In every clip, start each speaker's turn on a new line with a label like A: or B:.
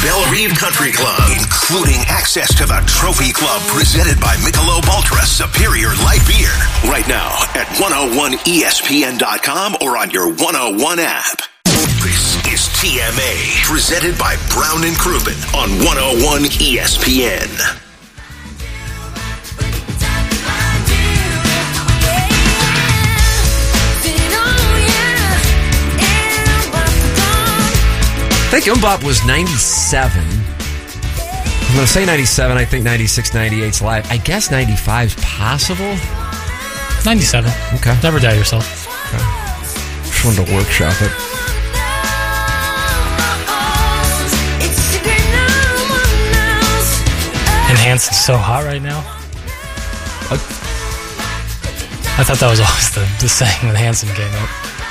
A: Bellerive Country Club, including access to the Trophy Club presented by Michelob Ultra Superior Light Beer. Right now at 101ESPN.com or on your 101 app. This is TMA, presented by Brown and Crouppen on 101 ESPN.
B: I think MMMBop was 97. I'm going to say 97. I think 96, 98's live. I guess 95's possible.
C: 97.
B: Okay.
C: Never doubt yourself.
B: Okay. Just wanted to workshop it.
C: Enhanced is so hot right now. I thought that was always the saying when Hanson came up.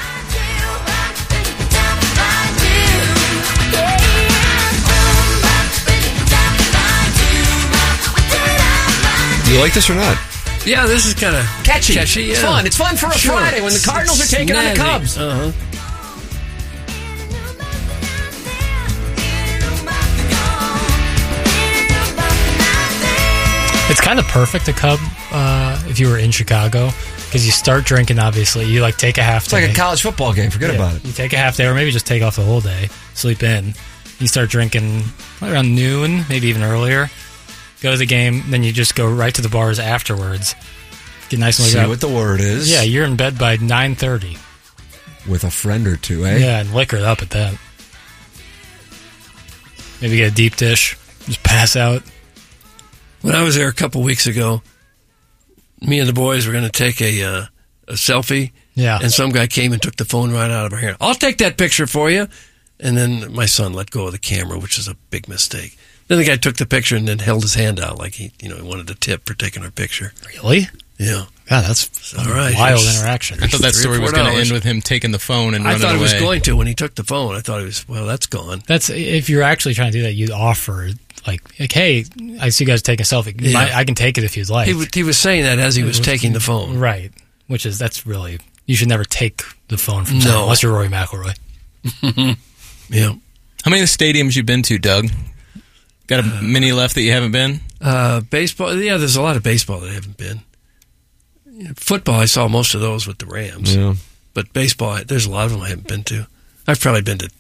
B: You like this or not?
D: Yeah, this is kind of
B: catchy.
D: Yeah.
B: It's fun. It's fun for a Friday when the Cardinals are taking on the Cubs.
C: It's kind of perfect to Cub if you were in Chicago, because you start drinking, obviously. You take a half day.
B: It's like a college football game. Forget about it.
C: You take a half day, or maybe just take off the whole day, sleep in. You start drinking probably around noon, maybe even earlier. Go to the game, then you just go right to the bars afterwards. Get nice and
B: see what the word is.
C: Yeah, you're in bed by 9:30.
B: With a friend or two, eh?
C: Yeah, and liquored up at that. Maybe get a deep dish, just pass out.
D: When I was there a couple weeks ago, me and the boys were going to take a selfie.
C: Yeah.
D: And some guy came and took the phone right out of our hand. I'll take that picture for you. And then my son let go of the camera, which is a big mistake. Then the guy took the picture and then held his hand out like he wanted a tip for taking our picture.
C: Really?
D: Yeah.
C: God, that's
D: all right.
C: Wild interaction.
E: I thought that story was going to end with him taking the phone and running away.
D: I thought it was going to when he took the phone. I thought it was, well, that's gone.
C: That's if you're actually trying to do that, you'd offer like, hey, I see you guys take a selfie.
D: Yeah.
C: I can take it if you'd like.
D: He was saying that as he was taking the phone.
C: Right. That's really, you should never take the phone from someone unless you're Rory McIlroy.
D: Yeah.
E: How many of the stadiums you been to, Doug? Got a many left that you haven't been?
D: Baseball. Yeah, there's a lot of baseball that I haven't been. Football, I saw most of those with the Rams.
B: Yeah.
D: But baseball, there's a lot of them I haven't been to. I've probably been to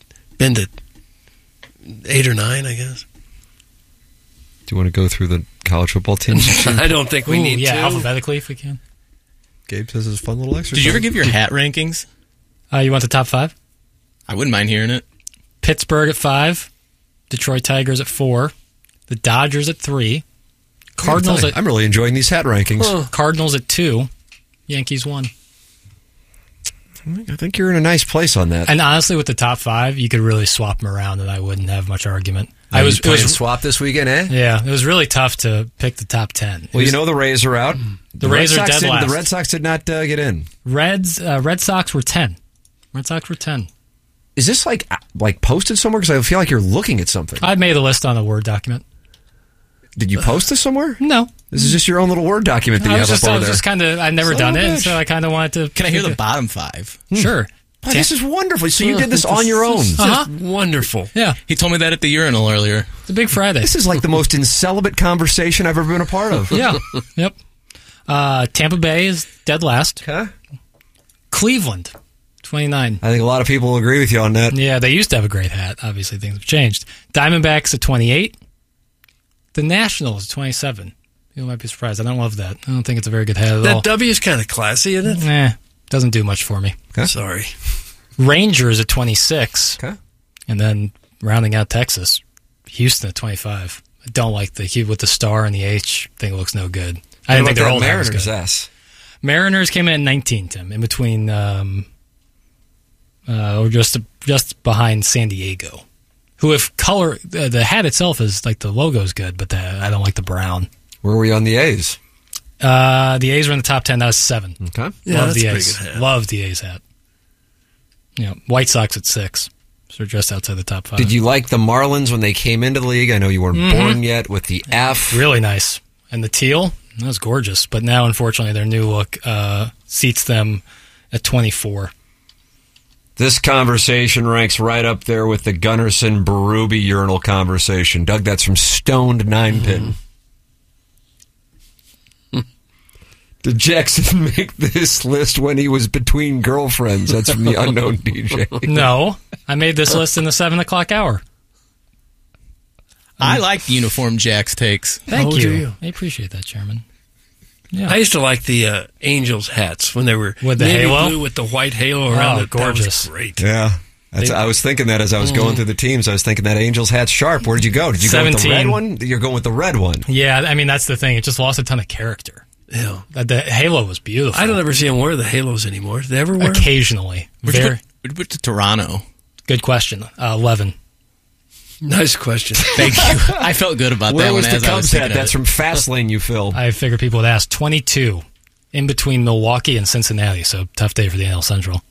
D: 8 or 9, I guess.
B: Do you want to go through the college football teams?
D: I don't think we need to.
C: Yeah, alphabetically if we can.
B: Gabe says it's a fun little exercise.
E: Did you ever give your hat rankings?
C: You want the top 5?
E: I wouldn't mind hearing it.
C: Pittsburgh at 5. Detroit Tigers at 4. The Dodgers at 3. Cardinals
B: I'm really enjoying these hat rankings.
C: Cardinals at 2. Yankees 1.
B: I think you're in a nice place on that.
C: And honestly, with the top 5, you could really swap them around, and I wouldn't have much argument.
B: I was playing swap this weekend, eh?
C: Yeah, it was really tough to pick the top 10.
B: Well, the Rays are out.
C: The Rays are dead last.
B: The Red Sox did not get in.
C: Red Sox were 10. Red Sox were 10.
B: Is this like posted somewhere? Because I feel like you're looking at something.
C: I made a list on a Word document.
B: Did you post this somewhere?
C: No.
B: This is just your own little Word document that you have up over there.
C: I was just I've never done it, so I kind of wanted to...
E: Can I hear the bottom 5?
C: Sure.
B: Wow, this is wonderful. So you did this on your own.
D: Wonderful.
C: Yeah.
E: He told me that at the urinal earlier.
C: It's a big Friday.
B: This is like the most celibate conversation I've ever been a part of.
C: Yeah. Yep. Tampa Bay is dead last.
B: Okay.
C: Cleveland, 29.
B: I think a lot of people will agree with you on that.
C: Yeah, they used to have a great hat. Obviously, things have changed. Diamondbacks at 28. The Nationals at 27. People might be surprised. I don't love that. I don't think it's a very good hat at all.
D: That W is kind of classy, isn't it?
C: Doesn't do much for me.
B: Okay.
D: Sorry.
C: Rangers at 26.
B: Okay.
C: And then rounding out Texas, Houston at 25. I don't like with the star and the H. I think it looks no good. I didn't think their old
B: Mariners
C: good.
B: S.
C: Mariners came in at 19, Tim, in between, or just behind San Diego. Who, if color, the hat itself is like the logo's good, but I don't like the brown.
B: Where were we on the A's?
C: The A's were in the top 10. That was 7.
B: Okay.
D: Yeah,
C: Love
D: that's
C: the
D: a
C: A's.
D: pretty good hat.
C: Love the A's hat. White Sox at 6. So they're just outside the top 5.
B: Did you like the Marlins when they came into the league? I know you weren't born yet with the F.
C: Really nice. And the teal, that was gorgeous. But now, unfortunately, their new look seats them at 24.
B: This conversation ranks right up there with the Gunnarsson Berube urinal conversation. Doug, that's from Stoned Ninepin. Did Jackson make this list when he was between girlfriends? That's from the unknown DJ.
C: No, I made this list in the 7 o'clock hour.
E: I like uniform Jack's takes.
C: Thank
D: Oh,
C: you.
D: do you?
C: I appreciate that, Chairman. Yeah.
D: I used to like the Angels hats when they were
C: With the
D: navy
C: halo?
D: blue with the white halo around it.
C: Gorgeous.
D: That was great.
B: Yeah. I was thinking that as I was going through the teams. I was thinking that Angels hat's sharp. Where did you go? Did you go with the
C: 17.
B: red one? You're going with the red one.
C: Yeah, I mean, that's the thing. It just lost a ton of character.
D: Yeah.
C: The halo was beautiful.
D: I don't ever see them wear the halos anymore. Do they ever wear them?
C: Occasionally.
E: Where'd you
C: Very
E: put to Toronto?
C: good question. 11.
D: Nice question.
E: Thank you. I felt good about
B: Where
E: that
B: was
E: one
B: the
E: as I was
B: Cubs
E: thinking
B: hat?
E: of
B: That's
E: it.
B: from Fastlane, you Phil.
C: I figured people would ask. 22 in between Milwaukee and Cincinnati, so tough day for the NL Central.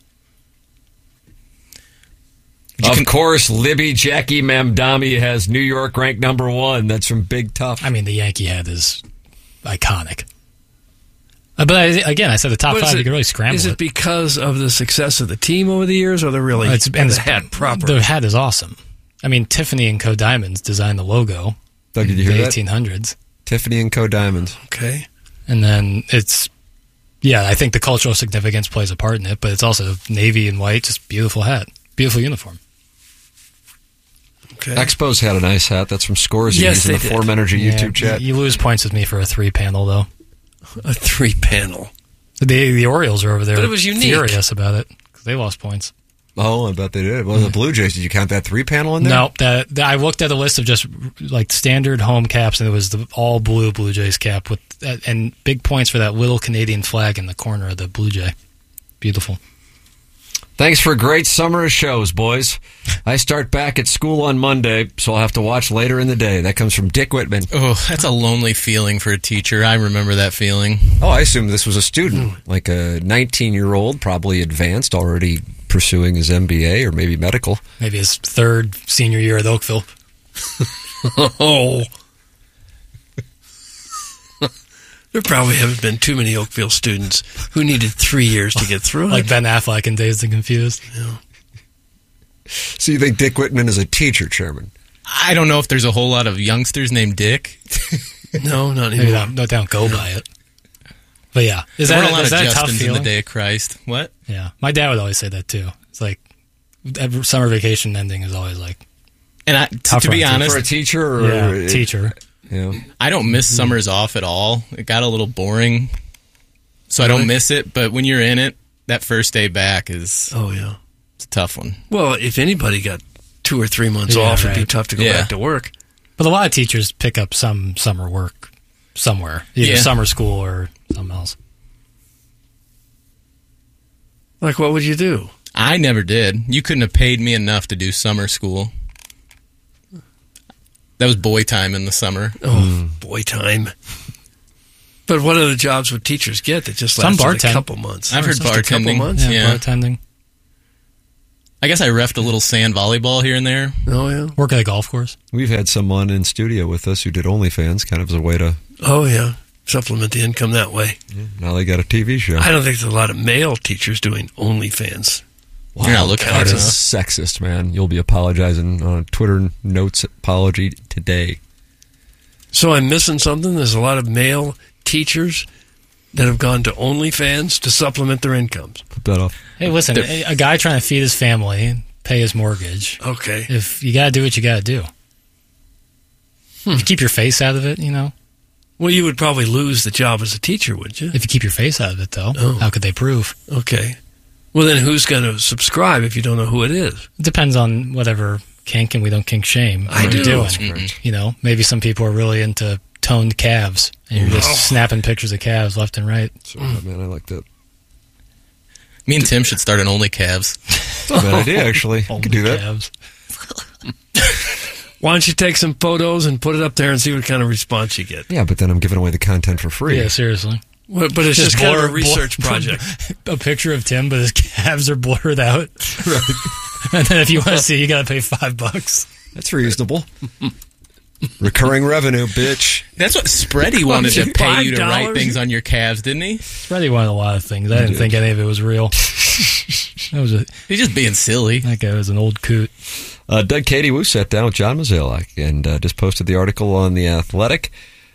B: Of course, Libby Jackie Mamdami has New York ranked number 1. That's from Big Tough.
C: I mean, the Yankee hat is iconic. But I said the top
D: What is
C: 5,
D: it?
C: you could really scramble
D: Is it because of the success of the team over the years, or
C: and
D: the hat proper?
C: The hat is awesome. I mean, Tiffany & Co. Diamonds designed the logo
B: Doug, did you
C: in
B: hear
C: the
B: that?
C: 1800s.
B: Tiffany & Co. Diamonds.
D: Okay.
C: And then I think the cultural significance plays a part in it, but it's also navy and white, just beautiful hat. Beautiful uniform.
D: Okay.
B: Expos had a nice hat. That's from Scoresy.
D: Yes,
B: He's in
D: they
B: the
D: did.
B: Form Energy YouTube chat.
C: You lose points with me for a 3-panel, though.
D: A 3-panel.
C: The Orioles are over there
D: But it was unique.
C: furious about it because they lost points.
B: Oh, I bet they did. Well, the Blue Jays, did you count that 3-panel in there?
C: No, I looked at a list of just like standard home caps, and it was the all blue Blue Jays cap with and big points for that little Canadian flag in the corner of the Blue Jay. Beautiful.
B: Thanks for a great summer of shows, boys. I start back at school on Monday, so I'll have to watch later in the day. That comes from Dick Whitman.
E: Oh, that's a lonely feeling for a teacher. I remember that feeling.
B: Oh, I assume this was a student, like a 19-year-old, probably advanced, already pursuing his MBA or maybe medical.
C: Maybe his third senior year at Oakville.
D: Oh. There probably haven't been too many Oakville students who needed 3 years to get through
C: Like
D: it.
C: Ben Affleck in Dazed and Confused.
B: So you think Dick Whitman is a teacher, Chairman?
E: I don't know if there's a whole lot of youngsters named Dick.
D: No, not
C: Maybe
D: anymore.
C: they don't go by it. But yeah, is
E: There
C: that,
E: weren't a lot
C: is
E: of
C: that a tough
E: Justins in the
C: feeling?
E: Day of Christ. What?
C: Yeah, my dad would always say that too. It's like every summer vacation ending is always like
E: And
C: Tough
E: to be
C: one, too.
B: For a
E: honest,
B: teacher? Or
C: teacher.
B: Yeah.
E: I don't miss summers off at all. It got a little boring, so I
D: Really?
E: don't miss it. But when you're in it, that first day back is
D: Oh, yeah.
E: it's a tough one.
D: Well, if anybody got 2 or 3 months
C: Yeah,
D: off, it'd be
C: right.
D: tough to go
E: Yeah.
D: back to work.
C: But a lot of teachers pick up some summer work somewhere, either
E: Yeah.
C: summer school or something else.
D: Like, what would you do?
E: I never did. You couldn't have paid me enough to do summer school. That was boy time in the summer.
D: Oh, boy time. But what other jobs would teachers get that just
C: Some
D: lasted a
C: bartend.
D: couple months?
E: I've heard
D: Just a couple
E: bartending.
D: months?
E: Yeah.
C: Bartending,
E: I guess I reffed a little sand volleyball here and there.
D: Oh, yeah.
C: work at a golf course.
B: We've had someone in studio with us who did OnlyFans, kind of as a way to,
D: Oh, yeah. Supplement the income that way.
B: now they got a TV show.
D: I don't think there's a lot of male teachers doing OnlyFans.
B: Wow,
E: You're not looking
B: that
E: hard
B: is
E: enough.
B: sexist, man. You'll be apologizing on a Twitter notes apology today.
D: So I'm missing something. There's a lot of male teachers that have gone to OnlyFans to supplement their incomes.
B: Put that off.
C: Hey, listen, a guy trying to feed his family, pay his mortgage.
D: Okay.
C: If you got to do what you got to do. If you keep your face out of it, you know.
D: Well, you would probably lose the job as a teacher, would you?
C: If you keep your face out of it, though,
D: Oh.
C: how could they prove?
D: Okay. Well, then who's going to subscribe if you don't know who it is?
C: It depends on whatever kink and we don't kink shame
D: I
C: you're
D: do.
C: doing.
D: That's
E: correct.
C: You know, maybe some people are really into toned calves, and you're just snapping pictures of calves left and right.
B: Sorry, man, I like that.
E: Me and Tim should start an Only Calves.
B: Bad idea, actually. You
C: Only
B: could do that.
C: calves.
D: Why don't you take some photos and put it up there and see what kind of response you get?
B: Yeah, but then I'm giving away the content for free.
C: Yeah, seriously.
D: Well, but it's just kind of a research
C: blur-
D: project.
C: A picture of Tim, but his calves are blurred out. And then if you want to see, you got to pay $5.
B: That's reasonable. Recurring revenue, bitch.
E: That's what Spready wanted to pay you to write
D: $5?
E: things on your calves, didn't he?
C: Freddie wanted a lot of things. I didn't think any of it was real.
E: He's just being silly.
C: That guy was an old coot.
B: Doug Katie Woo sat down with John Mozeliak and just posted the article on The Athletic.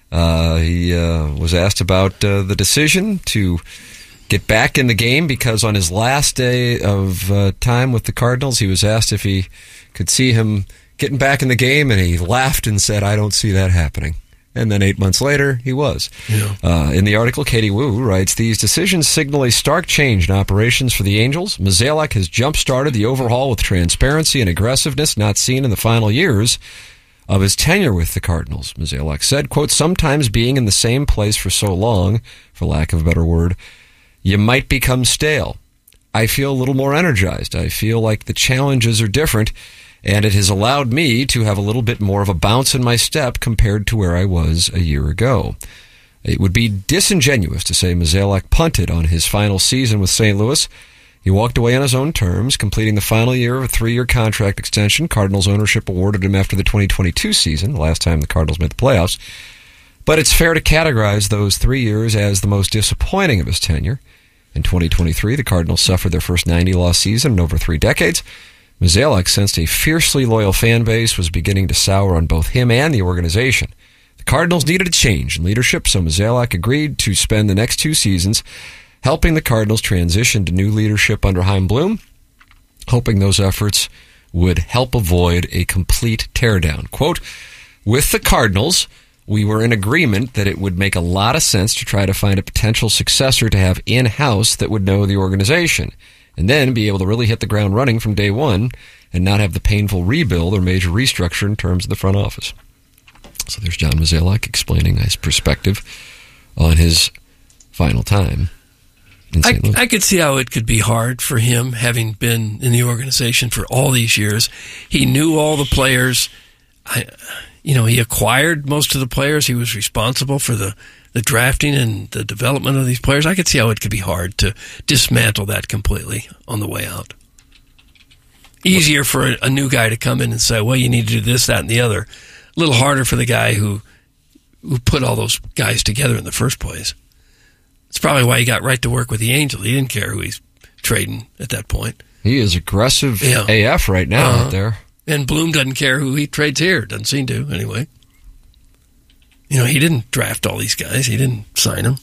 B: He was asked about the decision to get back in the game because on his last day of time with the Cardinals, he was asked if he could see him getting back in the game, and he laughed and said, "I don't see that happening." And then 8 months later, he was. Yeah. In the article, Katie Woo writes, "These decisions signal a stark change in operations for the Angels. Mozeliak has jump-started the overhaul with transparency and aggressiveness not seen in the final years of his tenure with the Cardinals." Mozeliak said, quote, "Sometimes being in the same place for so long, for lack of a better word, you might become stale. I feel a little more energized. I feel like the challenges are different, and it has allowed me to have a little bit more of a bounce in my step compared to where I was a year ago." It would be disingenuous to say Mozeliak punted on his final season with St. Louis. He walked away on his own terms, completing the final year of a 3-year contract extension Cardinals ownership awarded him after the 2022 season, the last time the Cardinals made the playoffs. But it's fair to categorize those 3 years as the most disappointing of his tenure. In 2023, the Cardinals suffered their first 90-loss season in over 3 decades. Mozeliak sensed a fiercely loyal fan base was beginning to sour on both him and the organization. The Cardinals needed a change in leadership, so Mozeliak agreed to spend the next 2 seasons helping the Cardinals transition to new leadership under Chaim Bloom, hoping those efforts would help avoid a complete teardown. Quote, "With the Cardinals, we were in agreement that it would make a lot of sense to try to find a potential successor to have in-house that would know the organization, and then be able to really hit the ground running from day one and not have the painful rebuild or major restructure in terms of the front office." So there's John Mozeliak explaining his perspective on his final time in St. Louis.
D: I could see how it could be hard for him, having been in the organization for all these years. He knew all the players. He acquired most of the players. He was responsible for the drafting and the development of these players. I could see how it could be hard to dismantle that completely on the way out. Easier for a new guy to come in and say, well, you need to do this, that, and the other. A little harder for the guy who put all those guys together in the first place. It's probably why he got right to work with the Angels. He didn't care who he's trading at that point.
B: He is aggressive AF right now out there.
D: And Bloom doesn't care who he trades here. Doesn't seem to, anyway. He didn't draft all these guys. He didn't sign them.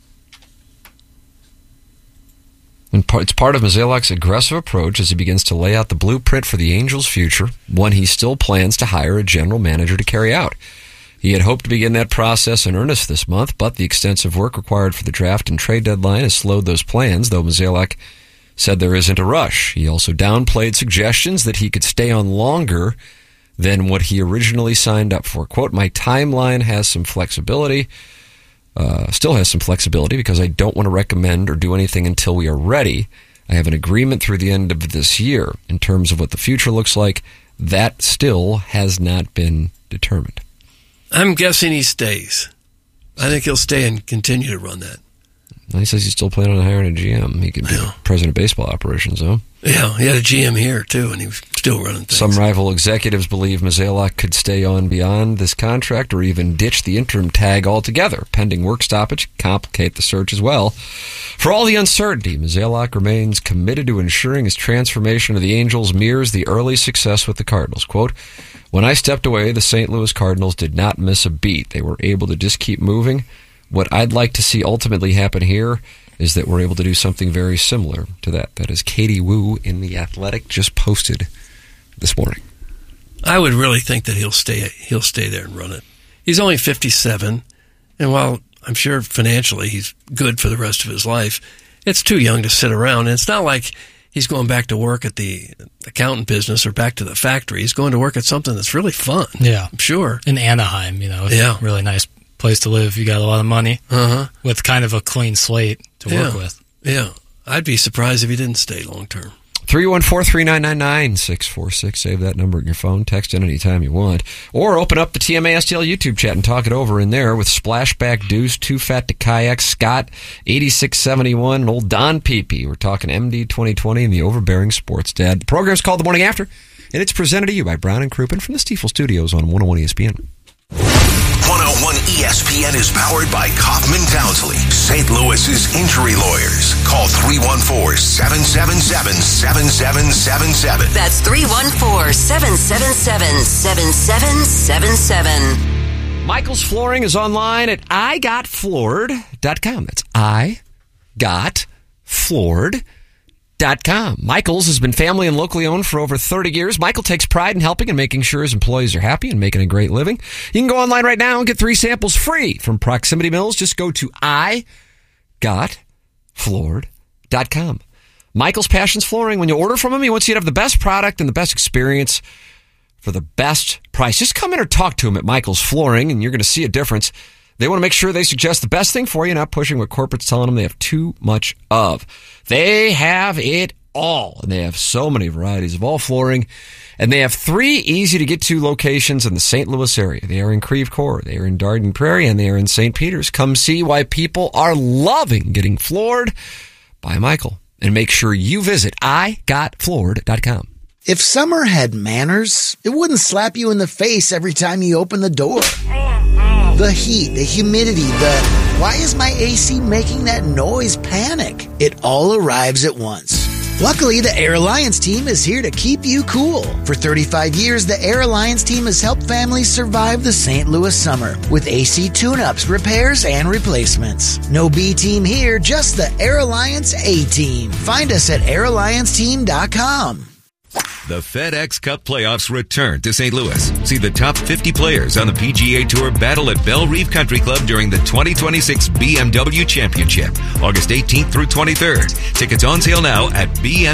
B: And it's part of Mozeliak's aggressive approach as he begins to lay out the blueprint for the Angels' future, one he still plans to hire a general manager to carry out. He had hoped to begin that process in earnest this month, but the extensive work required for the draft and trade deadline has slowed those plans, though Mozeliak said there isn't a rush. He also downplayed suggestions that he could stay on longer than what he originally signed up for. Quote, "My timeline has some flexibility, still has some flexibility because I don't want to recommend or do anything until we are ready. I have an agreement through the end of this year. In terms of what the future looks like, that still has not been determined."
D: I'm guessing he stays. I think he'll stay and continue to run that.
B: He says he's still planning on hiring a GM. He could be president of baseball operations, though.
D: Yeah, he had a GM here, too, and he was still running things.
B: Some rival executives believe Mozeliak could stay on beyond this contract or even ditch the interim tag altogether. Pending work stoppage complicate the search as well. For all the uncertainty, Mozeliak remains committed to ensuring his transformation of the Angels mirrors the early success with the Cardinals. Quote, "When I stepped away, the St. Louis Cardinals did not miss a beat. They were able to just keep moving. What I'd like to see ultimately happen here is that we're able to do something very similar to that." That is Katie Woo in The Athletic, just posted this morning.
D: I would really think that he'll stay there and run it. He's only 57, and while I'm sure financially he's good for the rest of his life, it's too young to sit around. And it's not like he's going back to work at the accountant business or back to the factory. He's going to work at something that's really fun.
C: Yeah.
D: I'm sure.
C: In Anaheim, really nice place to live. You got a lot of money with kind of a clean slate to work with.
D: Yeah. I'd be surprised if he didn't stay long term.
B: 314-3999-646. Save that number in your phone. Text in anytime you want. Or open up the TMA STL YouTube chat and talk it over in there with Splashback Deuce, Too Fat to Kayak, Scott, 8671, and old Don Peepee. We're talking MD 2020 and the Overbearing Sports Dad. The program's called The Morning After, and it's presented to you by Brown and Crouppen from the Stiefel Studios on 101 ESPN.
A: 101 ESPN. ESPN is powered by Kaufman Townsley, St. Louis's injury lawyers. Call 314-777-7777.
F: That's 314-777-7777.
B: Michael's Flooring is online at igotfloored.com. That's igotfloored.com. Michael's has been family and locally owned for over 30 years. Michael takes pride in helping and making sure his employees are happy and making a great living. You can go online right now and get 3 samples free from Proximity Mills. Just go to igotfloored.com. Michael's Passions Flooring. When you order from him, he wants you to have the best product and the best experience for the best price. Just come in or talk to him at Michael's Flooring, and you're going to see a difference. They want to make sure they suggest the best thing for you, not pushing what corporate's telling them they have too much of. They have it all, and they have so many varieties of all flooring, and they have 3 easy-to-get-to locations in the St. Louis area. They are in Creve Coeur, they are in Darden Prairie, and they are in St. Peters. Come see why people are loving getting floored by Michael, and make sure you visit igotfloored.com.
G: If summer had manners, it wouldn't slap you in the face every time you open the door. The heat, the humidity, why is my AC making that noise panic? It all arrives at once. Luckily, the Air Alliance team is here to keep you cool. For 35 years, the Air Alliance team has helped families survive the St. Louis summer with AC tune-ups, repairs, and replacements. No B team here, just the Air Alliance A team. Find us at airallianceteam.com.
H: The FedEx Cup playoffs return to St. Louis. See the top 50 players on the PGA Tour battle at Belle Reve Country Club during the 2026 BMW Championship, August 18th through 23rd. Tickets on sale now at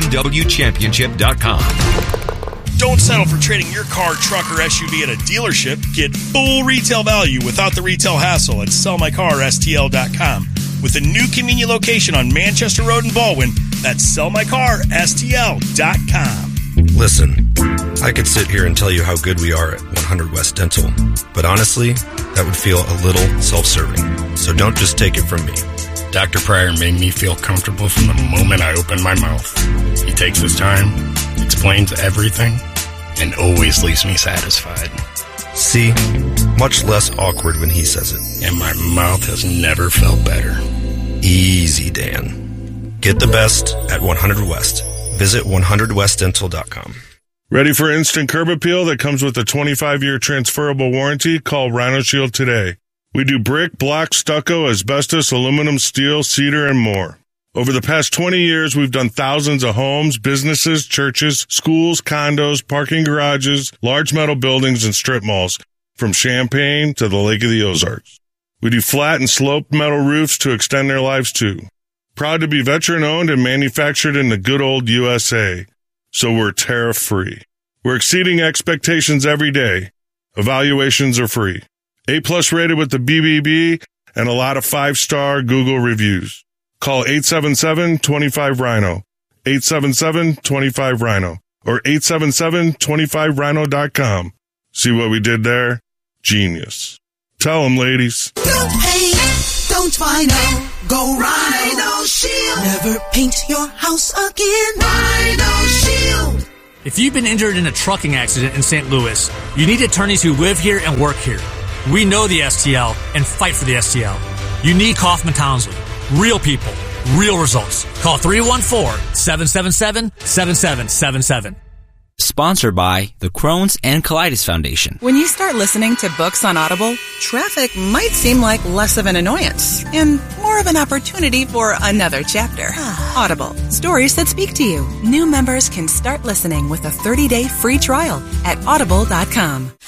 H: bmwchampionship.com.
I: Don't settle for trading your car, truck, or SUV at a dealership. Get full retail value without the retail hassle at sellmycarstl.com. With a new convenient location on Manchester Road in Baldwin, that's sellmycarstl.com.
J: Listen, I could sit here and tell you how good we are at 100 West Dental, but honestly, that would feel a little self-serving. So don't just take it from me.
K: Dr. Pryor made me feel comfortable from the moment I opened my mouth. He takes his time, explains everything, and always leaves me satisfied.
J: See? Much less awkward when he says it.
K: And my mouth has never felt better.
J: Easy, Dan. Get the best at 100 West. Visit 100westdental.com.
L: Ready for instant curb appeal that comes with a 25-year transferable warranty? Call Rhino Shield today. We do brick, block, stucco, asbestos, aluminum, steel, cedar, and more. Over the past 20 years, we've done thousands of homes, businesses, churches, schools, condos, parking garages, large metal buildings, and strip malls, from Champaign to the Lake of the Ozarks. We do flat and sloped metal roofs to extend their lives too. Proud to be veteran-owned and manufactured in the good old USA, so we're tariff-free. We're exceeding expectations every day. Evaluations are free. A+ rated with the BBB and a lot of 5-star Google reviews. Call 877-25-RHINO, 877-25-RHINO, or 877-25rhino.com. See what we did there? Genius. Tell them, ladies.
M: Don't hate, don't Rhino. Go Rhino Shield. Never paint your house again. Rhino Shield.
N: If you've been injured in a trucking accident in St. Louis, you need attorneys who live here and work here. We know the STL and fight for the STL. You need Kaufman Townsley. Real people, real results. Call 314-777-7777.
O: Sponsored by the Crohn's and Colitis Foundation.
P: When you start listening to books on Audible, traffic might seem like less of an annoyance and more of an opportunity for another chapter. Audible, stories that speak to you. New members can start listening with a 30-day free trial at audible.com.